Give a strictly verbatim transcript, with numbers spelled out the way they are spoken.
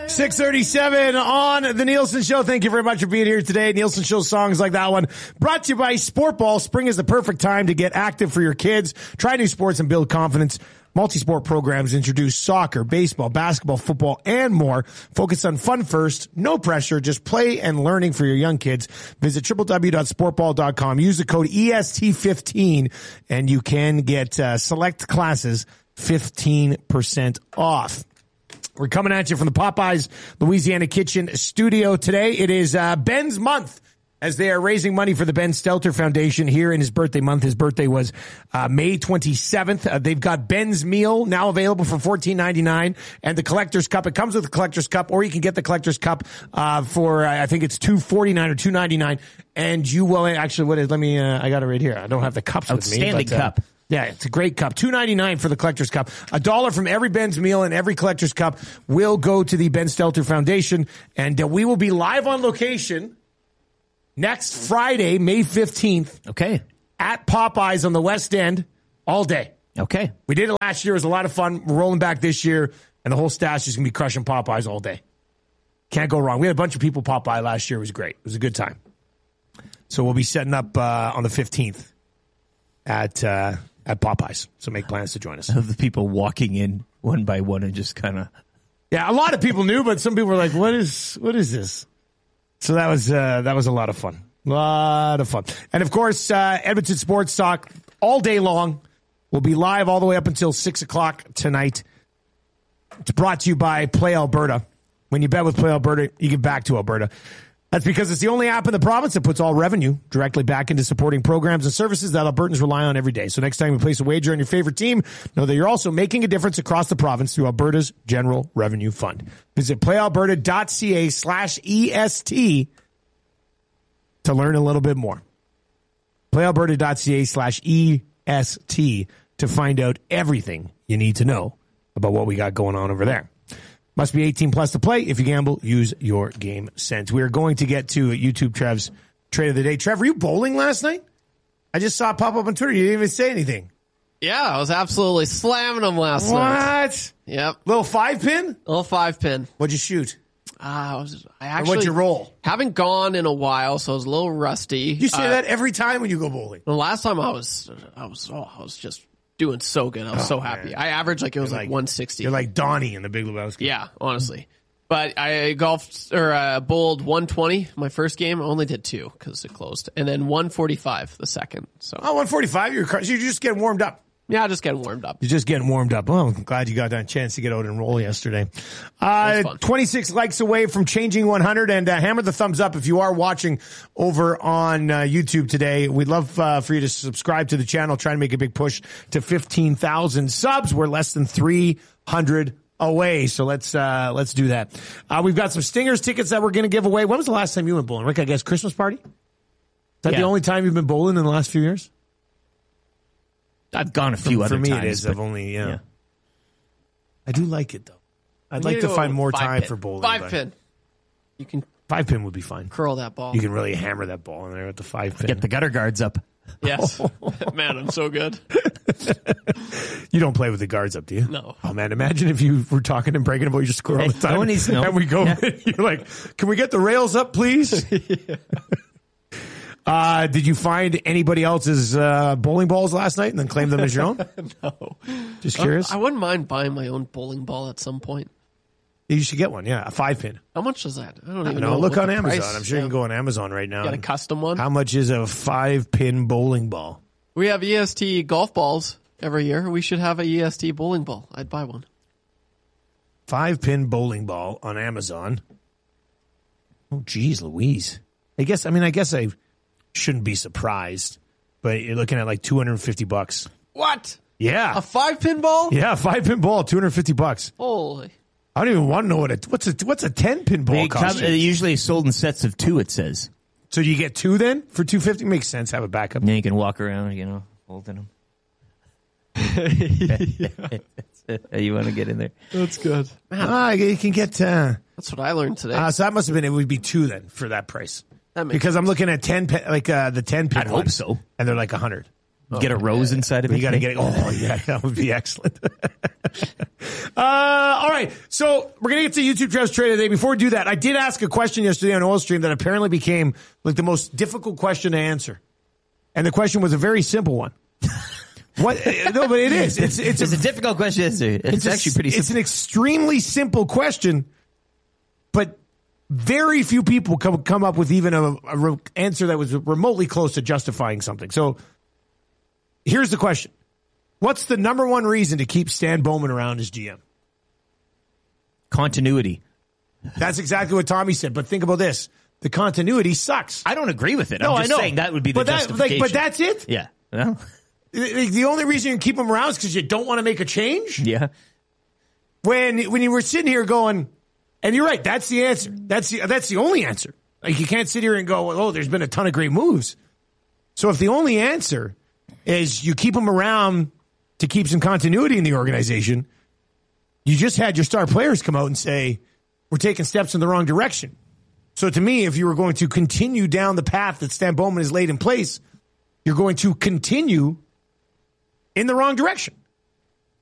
six thirty-seven on the Nielsen Show. Thank you very much for being here today. Nielsen Show songs like that one brought to you by Sport Ball. Spring is the perfect time to get active for your kids. Try new sports and build confidence. Multi-sport programs introduce soccer, baseball, basketball, football, and more. Focus on fun first, no pressure, just play and learning for your young kids. Visit w w w dot sport ball dot com. Use the code E S T fifteen, and you can get uh, select classes fifteen percent off. We're coming at you from the Popeyes Louisiana Kitchen studio today. It is uh, Ben's month, as they are raising money for the Ben Stelter Foundation here in his birthday month. His birthday was uh, May twenty-seventh. Uh, they've got Ben's Meal now available for fourteen ninety-nine, and the Collector's Cup. It comes with the Collector's Cup, or you can get the Collector's Cup uh, for uh, I think it's two forty-nine or two ninety-nine. And you will actually. What is? Let me. Uh, I got it right here. I don't have the cups with me. Outstanding but, uh, cup. Yeah, it's a great cup. two ninety-nine for the Collector's Cup. A dollar from every Ben's Meal and every Collector's Cup will go to the Ben Stelter Foundation. And uh, we will be live on location next Friday, May fifteenth. Okay. At Popeyes on the West End all day. Okay. We did it last year. It was a lot of fun. We're rolling back this year, and the whole stash is going to be crushing Popeyes all day. Can't go wrong. We had a bunch of people Popeye last year. It was great. It was a good time. So we'll be setting up uh, on the fifteenth at... Uh, At Popeyes, so make plans to join us. Of the people walking in one by one and just kind of, yeah, a lot of people knew, but some people were like, "What is, what is this?" So that was uh, that was a lot of fun, a lot of fun, and of course, uh, Edmonton Sports Talk all day long. We'll be live all the way up until six o'clock tonight. It's brought to you by Play Alberta. When you bet with Play Alberta, you give back to Alberta. That's because it's the only app in the province that puts all revenue directly back into supporting programs and services that Albertans rely on every day. So next time you place a wager on your favorite team, know that you're also making a difference across the province through Alberta's General Revenue Fund. Visit playalberta.ca slash EST to learn a little bit more. playalberta.ca slash EST to find out everything you need to know about what we got going on over there. Must be eighteen plus to play. If you gamble, use your game sense. We are going to get to YouTube Trev's trade of the day. Trev, were you bowling last night? I just saw it pop up on Twitter. You didn't even say anything. Yeah, I was absolutely slamming them last what? night. What? Yep. Little five pin? Little five pin. What'd you shoot? Uh, I was. I And actually what'd you roll? haven't gone in a while, so I was a little rusty. You say uh, that every time when you go bowling. The last time I was, I was, oh, I was just doing so good. I was Oh, so happy. man. I averaged like it was You're like, like- one sixty. You're like Donnie in the Big Lebowski. Yeah, honestly. But I golfed or uh, bowled one twenty my first game. I only did two because it closed, and then one forty-five the second. So Oh, one forty-five. You're, so you're just getting warmed up. yeah, just getting warmed up. You're just getting warmed up. Oh, I'm glad you got that chance to get out and roll yesterday. Uh, fun. twenty-six likes away from changing one hundred, and uh, hammer the thumbs up if you are watching over on uh, YouTube today. We'd love uh, for you to subscribe to the channel, try to make a big push to fifteen thousand subs. We're less than three hundred away, so let's uh, let's do that. Uh, we've got some Stingers tickets that we're going to give away. When was the last time you went bowling, Rick? I guess Christmas party? Is that Yeah. the only time you've been bowling in the last few years? I've gone a few For, other for me, times. it is. but- I've only yeah. yeah. I do like it though. I'd You like to go find more five time pin. for bowling. Five but pin. You can Five pin would be fine. curl that ball. You can really hammer that ball in there with the five pin. Get the gutter guards up. Yes. Man, I'm so good. You don't play with the guards up, do you? No. Oh man, imagine if you were talking and breaking about your score all Hey, the time, no one needs to know. and we go, Yeah. you're like, "Can we get the rails up, please?" uh, did you find anybody else's uh, bowling balls last night and then claim them as your own? No. Just curious. I wouldn't mind buying my own bowling ball at some point. You should get one. Yeah, a five pin. How much is that? I don't even No, know. look what on the Amazon. price- I'm sure you can go on Amazon right now. Get a custom one. How much is a five pin bowling ball? We have E S T golf balls every year. We should have a E S T bowling ball. I'd buy one. Five pin bowling ball on Amazon. Oh, geez, Louise. I guess, I mean, I guess I shouldn't be surprised, but you're looking at like two hundred fifty bucks. What? Yeah. A five pin ball? Yeah, five pin ball, two hundred fifty bucks. Holy. I don't even want to know what a, what's a, what's a ten pin ball They cost. come, they're usually sold in sets of two, it says. So you get two then for two hundred fifty? Makes sense. Have a backup. And then you can walk around, you know, holding them. You want to get in there? That's good. Man, Ah, you can get, uh, that's what I learned today. uh, so that must have been, it would be two then for that price. That makes Because I'm looking at ten, pin, like uh, the ten pin I'd one, hope so. and they're like a hundred. Get a rose inside of it. You got to get it. Oh, yeah, that would be excellent. uh, all right. So we're going to get to YouTube Trev's trade today. Before we do that, I did ask a question yesterday on Oil Stream that apparently became like the most difficult question to answer. And the question was a very simple one. What? No, but it is. It's, it's, It's a, a difficult question. It's, it's, it's a- actually pretty It's simple. an extremely simple question, but very few people come, come up with even a, a re- answer that was remotely close to justifying something. So, here's the question. What's the number one reason to keep Stan Bowman around as G M? Continuity. That's exactly what Tommy said. But think about this. The continuity sucks. I don't agree with it. No, I'm just I know. saying that would be the but that, justification. like, but that's it? Yeah. Well, The, the only reason you keep him around is because you don't want to make a change? yeah. When when you were sitting here going, and you're right, that's the answer. That's the, that's the only answer. Like, you can't sit here and go, oh, there's been a ton of great moves. So if the only answer is you keep him around to keep some continuity in the organization, you just had your star players come out and say, we're taking steps in the wrong direction. So to me, if you were going to continue down the path that Stan Bowman has laid in place, you're going to continue in the wrong direction.